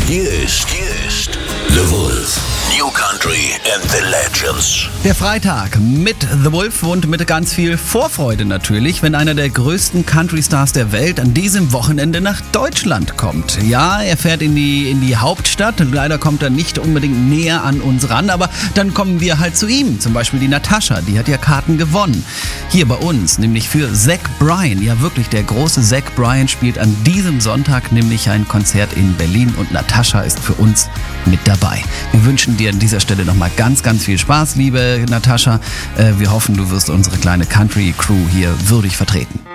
Hier ist The Wolf. New Country and the Legends. Der Freitag mit The Wolf und mit ganz viel Vorfreude natürlich, wenn einer der größten Country-Stars der Welt an diesem Wochenende nach Deutschland kommt. Ja, er fährt in die Hauptstadt und leider kommt er nicht unbedingt näher an uns ran, aber dann kommen wir halt zu ihm. Zum Beispiel die Natascha, die hat ja Karten gewonnen. Hier bei uns, nämlich für Zach Bryan. Ja wirklich, der große Zach Bryan spielt an diesem Sonntag nämlich ein Konzert in Berlin und Natascha ist für uns mit dabei. Wir wünschen dir an dieser Stelle nochmal ganz, ganz viel Spaß, liebe Natascha. Wir hoffen, du wirst unsere kleine Country-Crew hier würdig vertreten.